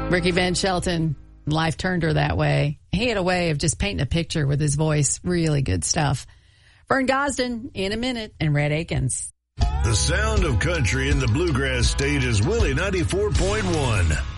Ricky Van Shelton, life turned her that way. He had a way of just painting a picture with his voice. Really good stuff. Vern Gosdin in a minute, and Red Akins. The sound of country in the Bluegrass State is Willie 94.1.